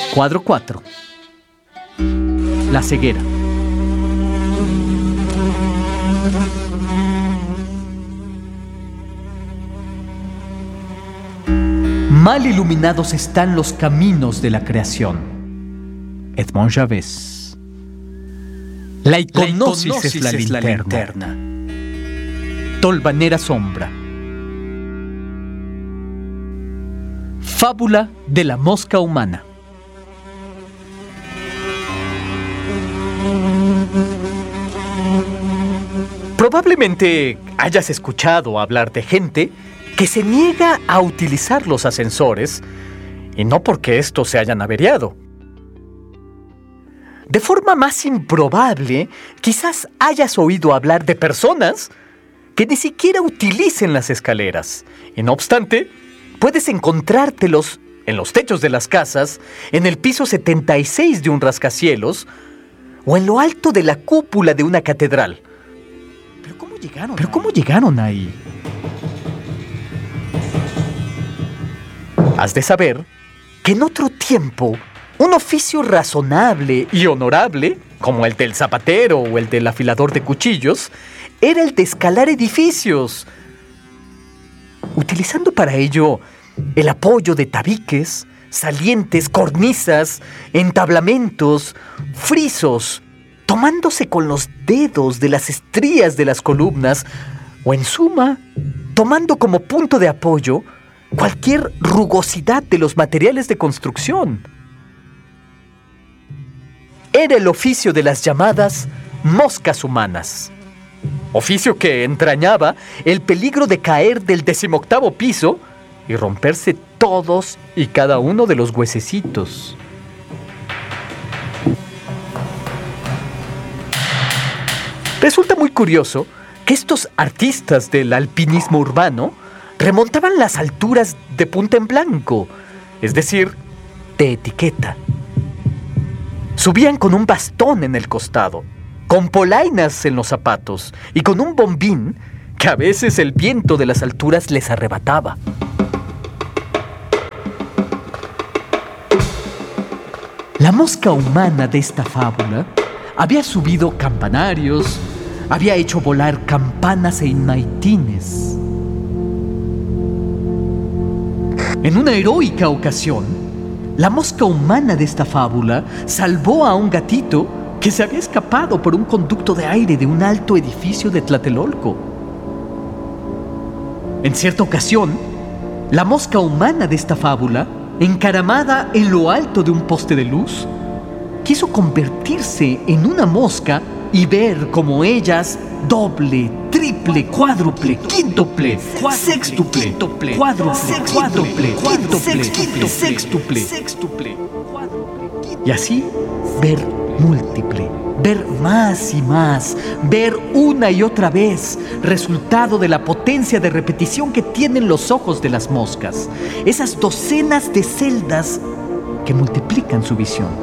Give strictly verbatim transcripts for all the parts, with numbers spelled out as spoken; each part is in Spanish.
Cuadro cuatro. La ceguera. Mal iluminados están los caminos de la creación. Edmond Javés. La iconosis, la iconosis es, la, es linterna. la linterna. Tolvanera sombra. Fábula de la mosca humana. Probablemente hayas escuchado hablar de gente que se niega a utilizar los ascensores, y no porque estos se hayan averiado. De forma más improbable, quizás hayas oído hablar de personas que ni siquiera utilicen las escaleras, y no obstante, puedes encontrártelos en los techos de las casas, en el piso setenta y seis de un rascacielos, o en lo alto de la cúpula de una catedral. ¿Pero cómo llegaron, ¿Pero ahí? cómo llegaron ahí? Has de saber que en otro tiempo, un oficio razonable y honorable, como el del zapatero o el del afilador de cuchillos, era el de escalar edificios, utilizando para ello el apoyo de tabiques, salientes, cornisas, entablamentos, frisos, tomándose con los dedos de las estrías de las columnas, o en suma, tomando como punto de apoyo cualquier rugosidad de los materiales de construcción. Era el oficio de las llamadas moscas humanas, oficio que entrañaba el peligro de caer del decimoctavo piso y romperse todos y cada uno de los huesecitos. Resulta muy curioso que estos artistas del alpinismo urbano remontaban las alturas de punta en blanco, es decir, de etiqueta. Subían con un bastón en el costado, con polainas en los zapatos y con un bombín que a veces el viento de las alturas les arrebataba. La mosca humana de esta fábula había subido campanarios, había hecho volar campanas e inmaitines. En una heroica ocasión, la mosca humana de esta fábula salvó a un gatito que se había escapado por un conducto de aire de un alto edificio de Tlatelolco. En cierta ocasión, la mosca humana de esta fábula, encaramada en lo alto de un poste de luz, quiso convertirse en una mosca y ver cómo ellas doble, triple, cuádruple, quíntuple, sextuple, cuádruple, cuádruple, quíntuple, sextuple, sextuple, y así ver múltiple, ver más y más, ver una y otra vez, resultado de la potencia de repetición que tienen los ojos de las moscas, esas docenas de celdas que multiplican su visión.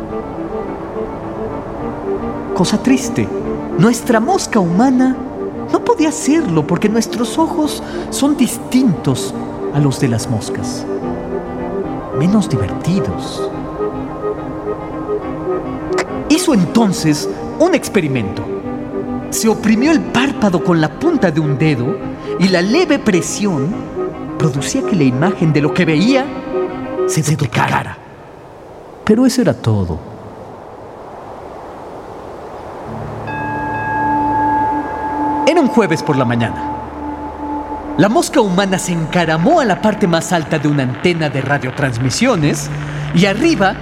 Cosa triste, nuestra mosca humana no podía hacerlo porque nuestros ojos son distintos a los de las moscas, menos divertidos. Hizo entonces un experimento. Se oprimió el párpado con la punta de un dedo y la leve presión producía que la imagen de lo que veía se duplicara. Pero eso era todo. Era un jueves por la mañana. La mosca humana se encaramó a la parte más alta de una antena de radiotransmisiones y arriba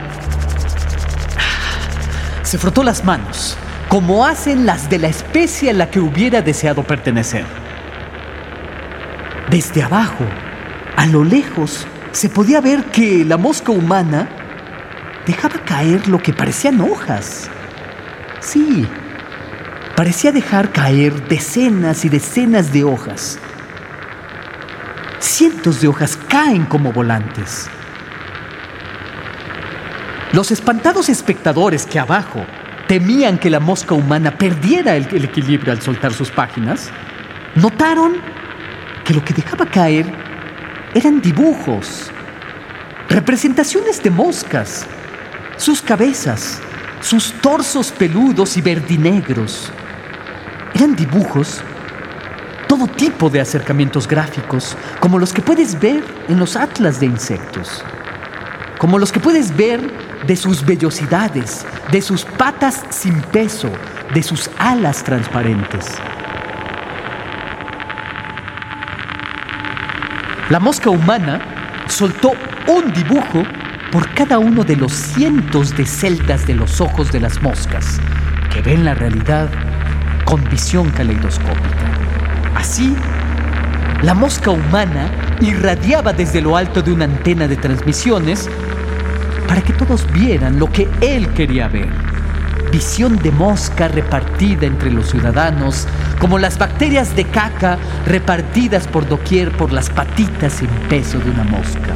se frotó las manos, como hacen las de la especie a la que hubiera deseado pertenecer. Desde abajo, a lo lejos, se podía ver que la mosca humana dejaba caer lo que parecían hojas. Sí, parecía dejar caer decenas y decenas de hojas. Cientos de hojas caen como volantes. Los espantados espectadores que abajo temían que la mosca humana perdiera el, el equilibrio al soltar sus páginas, notaron que lo que dejaba caer eran dibujos, representaciones de moscas, sus cabezas, sus torsos peludos y verdinegros. Eran dibujos, todo tipo de acercamientos gráficos, como los que puedes ver en los atlas de insectos, como los que puedes ver de sus vellosidades, de sus patas sin peso, de sus alas transparentes. La mosca humana soltó un dibujo por cada uno de los cientos de celdas de los ojos de las moscas, que ven la realidad con visión caleidoscópica. Así, la mosca humana irradiaba desde lo alto de una antena de transmisiones para que todos vieran lo que él quería ver. Visión de mosca repartida entre los ciudadanos, como las bacterias de caca repartidas por doquier por las patitas sin peso de una mosca.